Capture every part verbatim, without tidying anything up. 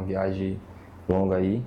uma viagem longa aí,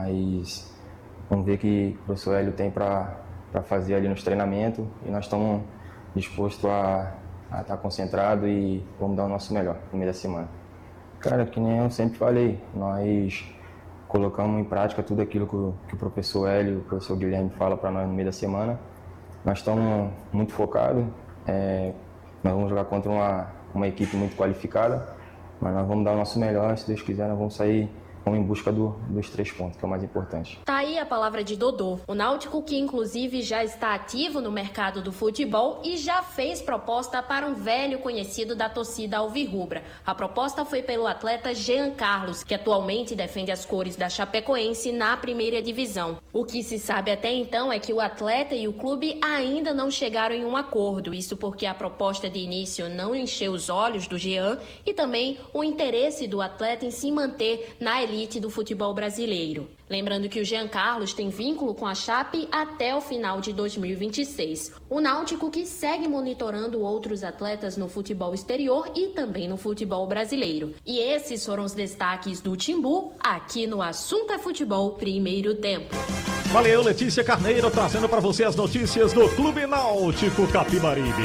mas vamos ver o que o professor Hélio tem para fazer ali nos treinamentos e nós estamos dispostos a estar tá concentrados e vamos dar o nosso melhor no meio da semana. Cara, que nem eu sempre falei, nós colocamos em prática tudo aquilo que o, que o professor Hélio e o professor Guilherme fala para nós no meio da semana. Nós estamos muito focados, é, nós vamos jogar contra uma, uma equipe muito qualificada, mas nós vamos dar o nosso melhor, se Deus quiser nós vamos sair Vamos em busca do, dos três pontos, que é o mais importante. Tá aí a palavra de Dodô. O Náutico, que inclusive já está ativo no mercado do futebol e já fez proposta para um velho conhecido da torcida alvirrubra. A proposta foi pelo atleta Jean Carlos, que atualmente defende as cores da Chapecoense na primeira divisão. O que se sabe até então é que o atleta e o clube ainda não chegaram em um acordo. Isso porque a proposta de início não encheu os olhos do Jean e também o interesse do atleta em se manter na elite do futebol brasileiro. Lembrando que o Jean Carlos tem vínculo com a Chape até o final de dois mil e vinte e seis. O Náutico que segue monitorando outros atletas no futebol exterior e também no futebol brasileiro. E esses foram os destaques do Timbu aqui no Assunto é Futebol Primeiro Tempo. Valeu, Letícia Carneiro, trazendo para você as notícias do Clube Náutico Capibaribe.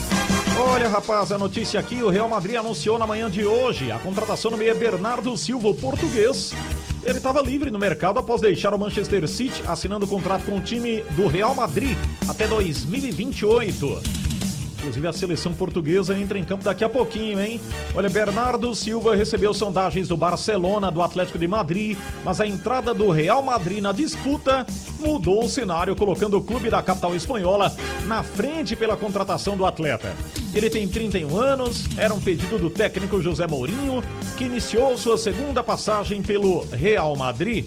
Olha, rapaz, a notícia aqui, o Real Madrid anunciou na manhã de hoje a contratação do meia Bernardo Silva, o português. Ele estava livre no mercado após deixar o Manchester City, assinando o contrato com o time do Real Madrid até dois mil e vinte e oito. Inclusive a seleção portuguesa entra em campo daqui a pouquinho, hein? Olha, Bernardo Silva recebeu sondagens do Barcelona, do Atlético de Madrid, mas a entrada do Real Madrid na disputa mudou o cenário, colocando o clube da capital espanhola na frente pela contratação do atleta. Ele tem trinta e um anos, era um pedido do técnico José Mourinho, que iniciou sua segunda passagem pelo Real Madrid.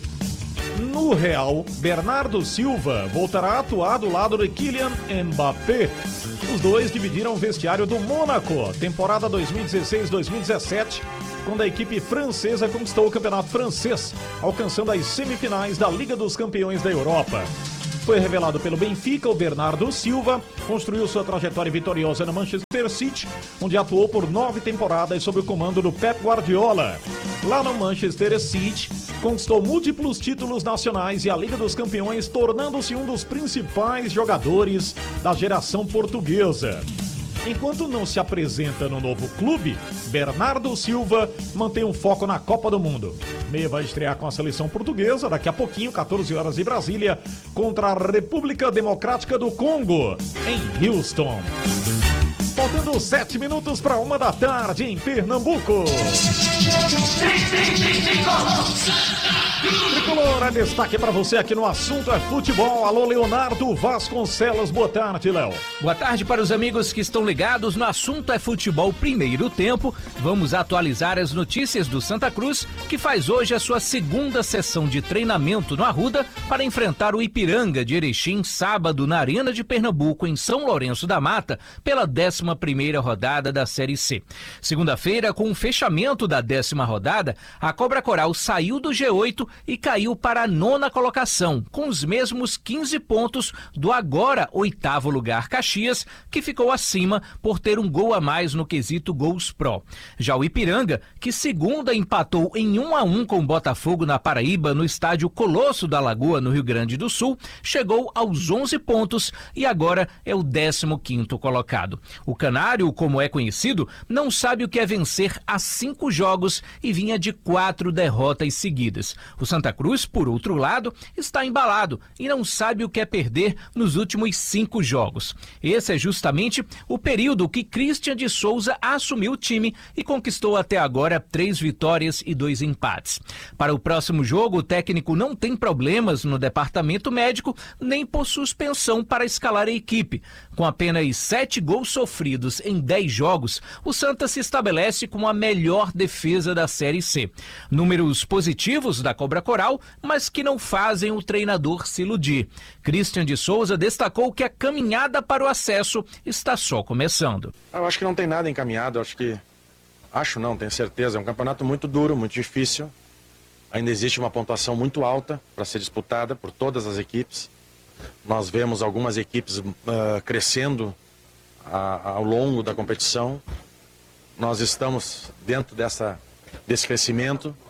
No Real, Bernardo Silva voltará a atuar do lado de Kylian Mbappé. Os dois dividiram o vestiário do Mônaco, temporada dois mil e dezesseis dois mil e dezessete, quando a equipe francesa conquistou o campeonato francês, alcançando as semifinais da Liga dos Campeões da Europa. Foi revelado pelo Benfica, o Bernardo Silva construiu sua trajetória vitoriosa no Manchester City, onde atuou por nove temporadas sob o comando do Pep Guardiola. Lá no Manchester City, conquistou múltiplos títulos nacionais e a Liga dos Campeões, tornando-se um dos principais jogadores da geração portuguesa. Enquanto não se apresenta no novo clube, Bernardo Silva mantém um foco na Copa do Mundo. Meia vai estrear com a seleção portuguesa daqui a pouquinho, quatorze horas de Brasília, contra a República Democrática do Congo, em Houston. Faltando sete minutos para uma da tarde em Pernambuco. Tricolor, é destaque para você aqui no Assunto é Futebol. Alô, Leonardo Vasconcelos, boa tarde, Léo. Boa tarde para os amigos que estão ligados no Assunto é Futebol Primeiro Tempo. Vamos atualizar as notícias do Santa Cruz, que faz hoje a sua segunda sessão de treinamento no Arruda para enfrentar o Ipiranga de Erechim, sábado na Arena de Pernambuco, em São Lourenço da Mata, pela décima primeira rodada da Série C. Segunda-feira, com o fechamento da décima rodada, a Cobra Coral saiu do G oito e caiu para a nona colocação, com os mesmos quinze pontos do agora oitavo lugar Caxias, que ficou acima por ter um gol a mais no quesito gols pró. Já o Ipiranga, que segunda empatou em um a um com o Botafogo na Paraíba, no estádio Colosso da Lagoa, no Rio Grande do Sul, chegou aos onze pontos e agora é o décimo quinto colocado. O Canário, como é conhecido, não sabe o que é vencer a cinco jogos e vinha de quatro derrotas seguidas. O Santa Cruz, por outro lado, está embalado e não sabe o que é perder nos últimos cinco jogos. Esse é justamente o período que Christian de Souza assumiu o time e conquistou até agora três vitórias e dois empates. Para o próximo jogo, o técnico não tem problemas no departamento médico nem por suspensão para escalar a equipe. Com apenas sete gols sofridos em dez jogos, o Santa se estabelece como a melhor defesa da Série C. Números positivos da Cobra Coral, mas que não fazem o treinador se iludir. Christian de Souza destacou que a caminhada para o acesso está só começando. Eu acho que não tem nada encaminhado, acho que... Acho não, tenho certeza. É um campeonato muito duro, muito difícil. Ainda existe uma pontuação muito alta para ser disputada por todas as equipes. Nós vemos algumas equipes uh, crescendo a, ao longo da competição. Nós estamos dentro dessa, desse crescimento.